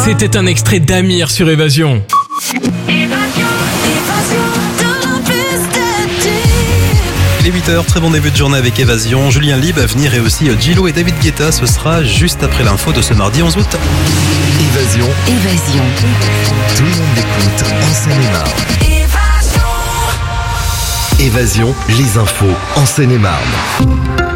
C'était un extrait d'Amir sur Évasion. Il est 8h, très bon début de journée avec Évasion. Julien Lib à venir et aussi Gillo et David Guetta. Ce sera juste après l'info de ce mardi 11 août. Évasion. Tout le monde écoute en Seine-et-Marne. Évasion, les infos en Seine-et-Marne.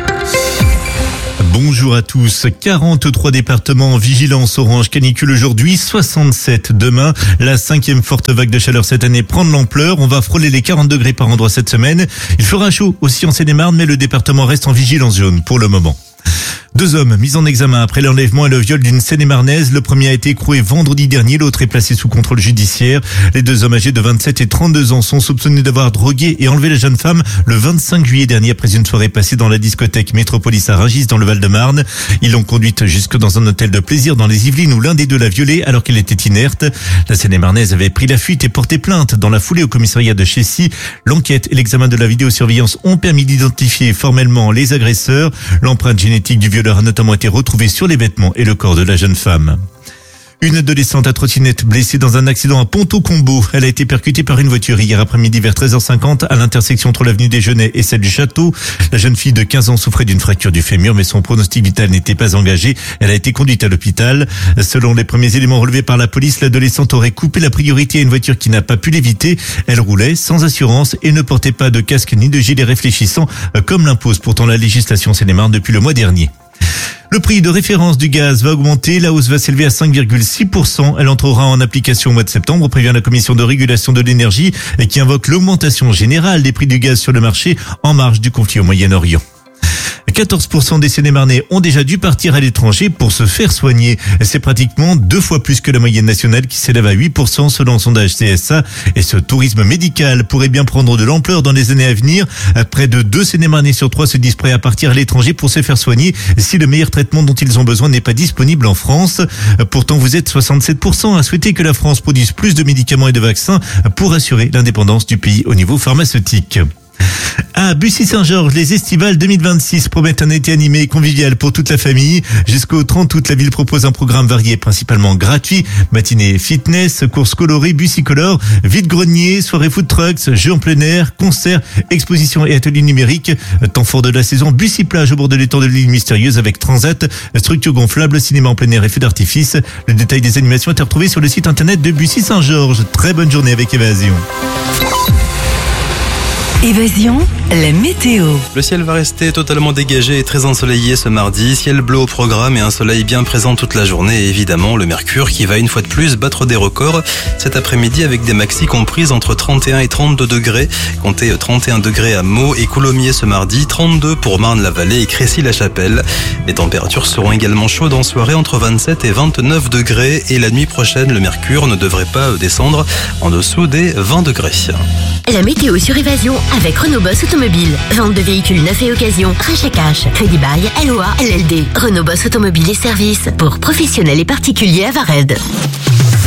Bonjour à tous. 43 départements en vigilance orange canicule aujourd'hui, 67 demain. La 5e forte vague de chaleur cette année prend de l'ampleur. On va frôler les 40 degrés par endroit cette semaine. Il fera chaud aussi en Seine-et-Marne, mais le département reste en vigilance jaune pour le moment. 2 hommes mis en examen après l'enlèvement et le viol d'une Seine-et-Marnaise. Le premier a été écroué vendredi dernier, l'autre est placé sous contrôle judiciaire. Les 2 hommes âgés de 27 et 32 ans sont soupçonnés d'avoir drogué et enlevé la jeune femme le 25 juillet dernier après une soirée passée dans la discothèque Métropolis à Rungis dans le Val-de-Marne. Ils l'ont conduite jusque dans un hôtel de plaisir dans les Yvelines où l'un des deux l'a violée alors qu'elle était inerte. La Seine-et-Marnaise avait pris la fuite et porté plainte dans la foulée au commissariat de Chessy. L'enquête et l'examen de la vidéosurveillance ont permis d'identifier formellement les agresseurs. L'empreinte génétique du violeur a notamment été retrouvée sur les vêtements et le corps de la jeune femme. Une adolescente à trottinette blessée dans un accident à Ponto-Combo. Elle a été percutée par une voiture hier après-midi vers 13h50 à l'intersection entre l'avenue des Genêts et celle du Château. La jeune fille de 15 ans souffrait d'une fracture du fémur, mais son pronostic vital n'était pas engagé. Elle a été conduite à l'hôpital. Selon les premiers éléments relevés par la police, l'adolescente aurait coupé la priorité à une voiture qui n'a pas pu l'éviter. Elle roulait sans assurance et ne portait pas de casque ni de gilet réfléchissant, comme l'impose pourtant la législation Seine-et-Marne depuis le mois dernier. Le prix de référence du gaz va augmenter. La hausse va s'élever à 5,6%. Elle entrera en application au mois de septembre, prévient la Commission de régulation de l'énergie, qui invoque l'augmentation générale des prix du gaz sur le marché en marge du conflit au Moyen-Orient. 14% des Seine-et-Marnais ont déjà dû partir à l'étranger pour se faire soigner. C'est pratiquement 2 fois plus que la moyenne nationale qui s'élève à 8% selon le sondage CSA. Et ce tourisme médical pourrait bien prendre de l'ampleur dans les années à venir. Près de 2 Seine-et-Marnais sur 3 se disent prêts à partir à l'étranger pour se faire soigner si le meilleur traitement dont ils ont besoin n'est pas disponible en France. Pourtant, vous êtes 67% à souhaiter que la France produise plus de médicaments et de vaccins pour assurer l'indépendance du pays au niveau pharmaceutique. À Bussy-Saint-Georges, les estivales 2026 promettent un été animé et convivial pour toute la famille. Jusqu'au 30 août, la ville propose un programme varié, principalement gratuit. Matinée fitness, courses colorées, Bussy-Color, vide-grenier, soirée food trucks, jeux en plein air, concerts, expositions et ateliers numériques. Temps fort de la saison, Bussy-Plage au bord de l'étang de l'île mystérieuse avec transat, structure gonflable, cinéma en plein air et feux d'artifice. Le détail des animations est à retrouver sur le site internet de Bussy-Saint-Georges. Très bonne journée avec Évasion. Évasion, la météo. Le ciel va rester totalement dégagé et très ensoleillé ce mardi. Ciel bleu au programme et un soleil bien présent toute la journée. Et évidemment, le mercure qui va une fois de plus battre des records cet après-midi avec des maxis comprises entre 31 et 32 degrés. Comptez 31 degrés à Meaux et Coulommiers ce mardi, 32 pour Marne-la-Vallée et Crécy-la-Chapelle. Les températures seront également chaudes en soirée entre 27 et 29 degrés. Et la nuit prochaine, le mercure ne devrait pas descendre en dessous des 20 degrés. La météo sur Évasion avec Renault Boss Automobile. Vente de véhicules neufs et occasion, rachat cash, crédit bail, LOA, LLD. Renault Boss Automobile et services pour professionnels et particuliers à Vared.